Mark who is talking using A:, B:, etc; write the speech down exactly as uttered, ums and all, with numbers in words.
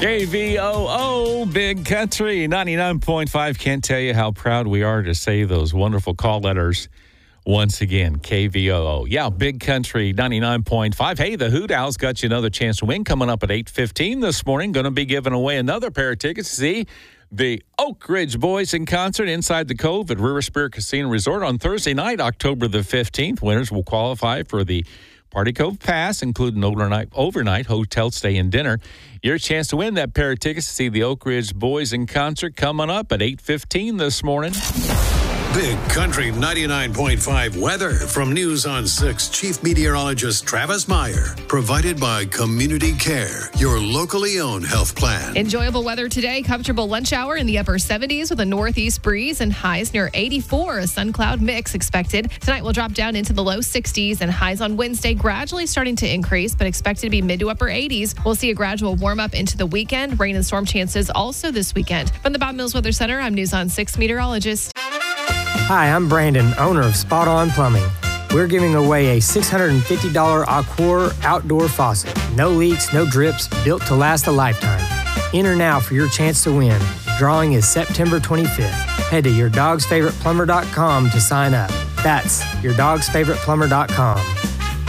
A: K V O O, Big Country, ninety-nine point five. Can't tell you how proud we are to say those wonderful call letters once again. K V O O. Yeah, Big Country, ninety-nine point five. Hey, the Hoot Owls got you another chance to win coming up at eight fifteen this morning. Going to be giving away another pair of tickets to see the Oak Ridge Boys in concert inside the Cove at River Spirit Casino Resort on Thursday night, October the fifteenth. Winners will qualify for the Party Cove Pass, including overnight, overnight hotel stay and dinner. Your chance to win that pair of tickets to see the Oak Ridge Boys in concert coming up at eight fifteen this morning.
B: Big Country ninety-nine point five weather from News on six Chief Meteorologist Travis Meyer. Provided by Community Care, your locally owned health plan.
C: Enjoyable weather today. Comfortable lunch hour in the upper seventies with a northeast breeze and highs near eighty-four. A sun cloud mix expected. Tonight will drop down into the low sixties and highs on Wednesday gradually starting to increase, but expected to be mid to upper eighties. We'll see a gradual warm up into the weekend. Rain and storm chances also this weekend. From the Bob Mills Weather Center, I'm News on six meteorologist.
D: Hi, I'm Brandon, owner of Spot On Plumbing. We're giving away a six hundred fifty dollars Aquor outdoor faucet. No leaks, no drips, built to last a lifetime. Enter now for your chance to win. Drawing is September twenty-fifth. Head to your dogs favorite plumber dot com to sign up. That's your dogs favorite plumber dot com.